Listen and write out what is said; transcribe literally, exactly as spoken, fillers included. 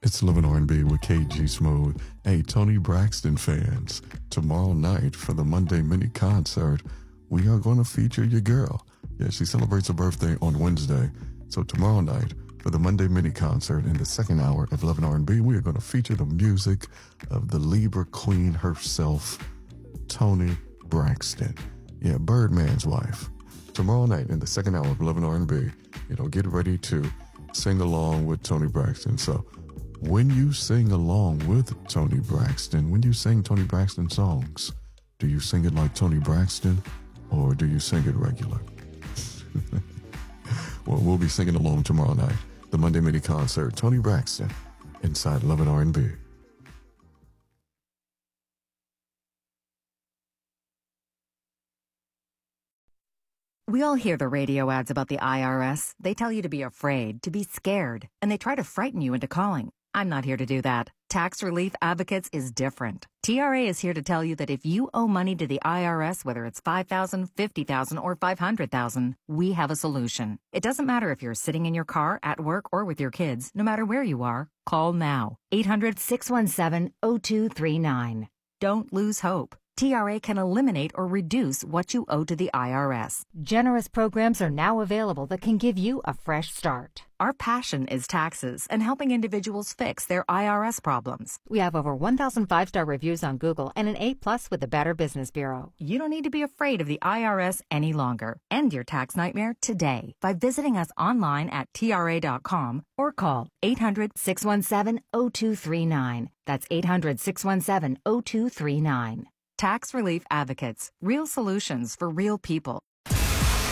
It's Living R and B with K G Smooth. Hey, Toni Braxton fans, tomorrow night for the Monday mini concert, we are going to feature your girl. Yeah, she celebrates her birthday on Wednesday. So tomorrow night for the Monday mini concert in the second hour of Living R and B, we are going to feature the music of the Libra queen herself, Toni Braxton. Yeah, Birdman's wife. Tomorrow night in the second hour of Living R and B, you know, get ready to sing along with Toni Braxton. So when you sing along with Toni Braxton, when you sing Toni Braxton songs, do you sing it like Toni Braxton or do you sing it regular? Well, we'll be singing along tomorrow night. The Monday mini concert, Toni Braxton, inside Lovin' R and B. We all hear the radio ads about the I R S. They tell you to be afraid, to be scared, and they try to frighten you into calling. I'm not here to do that. Tax Relief Advocates is different. T R A is here to tell you that if you owe money to the I R S, whether it's five thousand dollars, fifty thousand dollars, or five hundred thousand dollars, we have a solution. It doesn't matter if you're sitting in your car, at work, or with your kids. No matter where you are, call now. eight hundred, six one seven, zero two three nine. Don't lose hope. T R A can eliminate or reduce what you owe to the I R S. Generous programs are now available that can give you a fresh start. Our passion is taxes and helping individuals fix their I R S problems. We have over one thousand five-star reviews on Google and an A plus with the Better Business Bureau. You don't need to be afraid of the I R S any longer. End your tax nightmare today by visiting us online at T R A dot com or call eight hundred, six one seven, zero two three nine. That's eight hundred, six one seven, zero two three nine. Tax Relief Advocates. Real solutions for real people.